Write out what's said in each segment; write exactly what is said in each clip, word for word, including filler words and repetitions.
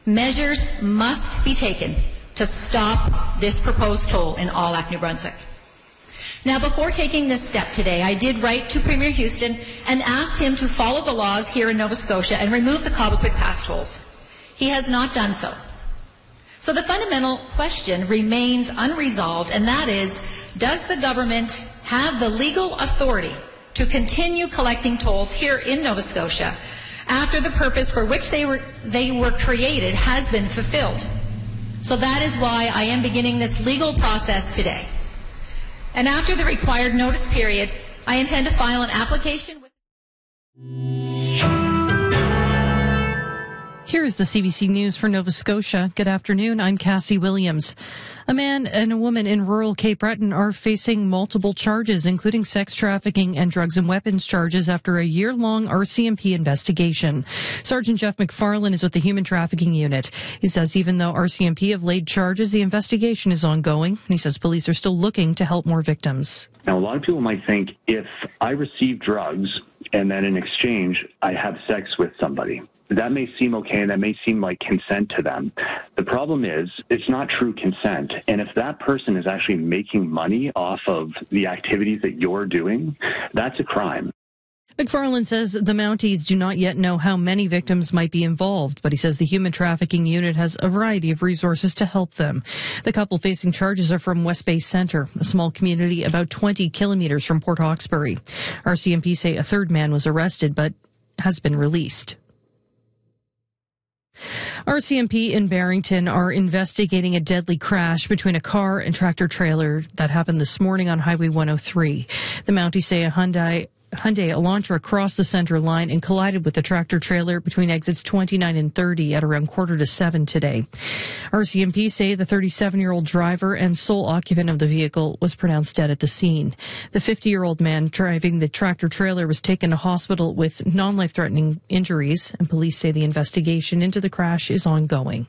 Measures must be taken to stop this proposed toll in Allac, New Brunswick. Now, before taking this step today, I did write to Premier Houston and asked him to follow the laws here in Nova Scotia and remove the Cobequid Pass tolls. He has not done so. So the fundamental question remains unresolved, and that is, does the government have the legal authority to continue collecting tolls here in Nova Scotia after the purpose for which they were, they were created has been fulfilled? So that is why I am beginning this legal process today. And after the required notice period, I intend to file an application with... Here is the C B C News for Nova Scotia. Good afternoon. I'm Cassie Williams. A man and a woman in rural Cape Breton are facing multiple charges, including sex trafficking and drugs and weapons charges, after a year-long R C M P investigation. Sergeant Jeff McFarlane is with the Human Trafficking Unit. He says even though R C M P have laid charges, the investigation is ongoing. He says police are still looking to help more victims. Now, a lot of people might think if I receive drugs and then in exchange I have sex with somebody, that may seem okay and that may seem like consent to them. The problem is it's not true consent. And if that person is actually making money off of the activities that you're doing, that's a crime. McFarlane says the Mounties do not yet know how many victims might be involved, but he says the Human Trafficking Unit has a variety of resources to help them. The couple facing charges are from West Bay Centre, a small community about twenty kilometres from Port Hawkesbury. R C M P say a third man was arrested but has been released. R C M P in Barrington are investigating a deadly crash between a car and tractor-trailer that happened this morning on Highway one oh three. The Mounties say a Hyundai Hyundai Elantra crossed the center line and collided with the tractor-trailer between exits twenty-nine and thirty at around quarter to seven today. R C M P say the thirty-seven-year-old driver and sole occupant of the vehicle was pronounced dead at the scene. The fifty-year-old man driving the tractor-trailer was taken to hospital with non-life-threatening injuries, and police say the investigation into the crash is ongoing.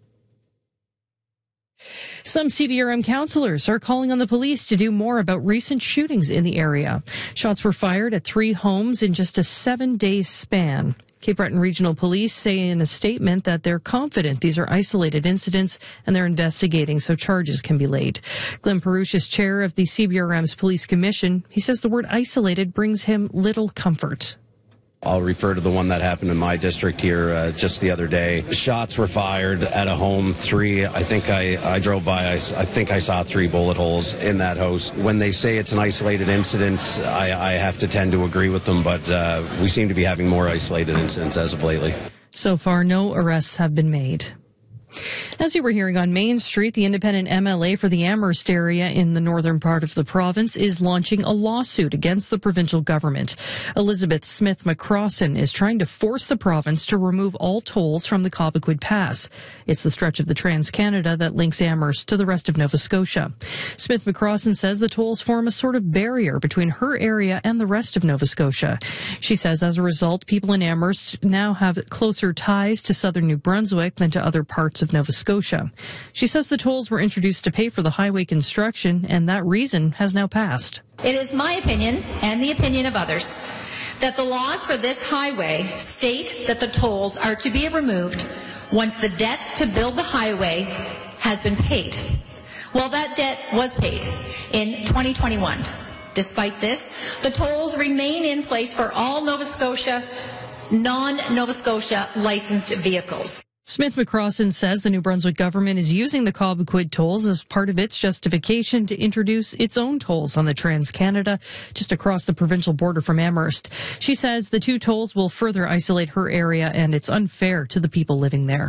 Some C B R M councillors are calling on the police to do more about recent shootings in the area. Shots were fired at three homes in just a seven-day span. Cape Breton Regional Police say in a statement that they're confident these are isolated incidents and they're investigating so charges can be laid. Glenn Perush is chair of the C B R M's Police Commission. He says the word isolated brings him little comfort. I'll refer to the one that happened in my district here uh, just the other day. Shots were fired at a home. Three, I think I, I drove by, I, I think I saw three bullet holes in that house. When they say it's an isolated incident, I, I have to tend to agree with them, but uh, we seem to be having more isolated incidents as of lately. So far, no arrests have been made. As you were hearing on Main Street, the independent M L A for the Amherst area in the northern part of the province is launching a lawsuit against the provincial government. Elizabeth Smith McCrossan is trying to force the province to remove all tolls from the Cobequid Pass. It's the stretch of the Trans-Canada that links Amherst to the rest of Nova Scotia. Smith McCrossan says the tolls form a sort of barrier between her area and the rest of Nova Scotia. She says as a result, people in Amherst now have closer ties to southern New Brunswick than to other parts of Nova Scotia. She says the tolls were introduced to pay for the highway construction, and that reason has now passed. It is my opinion, and the opinion of others, that the laws for this highway state that the tolls are to be removed once the debt to build the highway has been paid. Well, that debt was paid in twenty twenty-one. Despite this, the tolls remain in place for all Nova Scotia, non-Nova Scotia licensed vehicles. Smith McCrossan says the New Brunswick government is using the Cobequid tolls as part of its justification to introduce its own tolls on the Trans-Canada just across the provincial border from Amherst. She says the two tolls will further isolate her area and it's unfair to the people living there.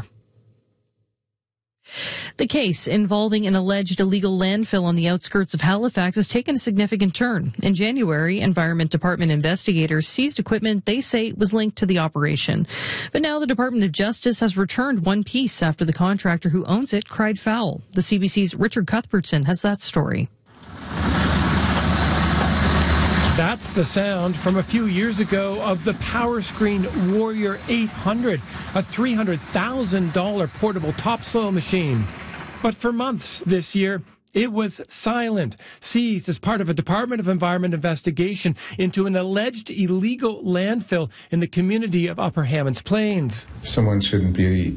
The case involving an alleged illegal landfill on the outskirts of Halifax has taken a significant turn. In January, Environment Department investigators seized equipment they say was linked to the operation. But now the Department of Justice has returned one piece after the contractor who owns it cried foul. The C B C's Richard Cuthbertson has that story. That's the sound from a few years ago of the Powerscreen Warrior eight hundred, a three hundred thousand dollars portable topsoil machine. But for months this year, it was silent, seized as part of a Department of Environment investigation into an alleged illegal landfill in the community of Upper Hammonds Plains. Someone shouldn't be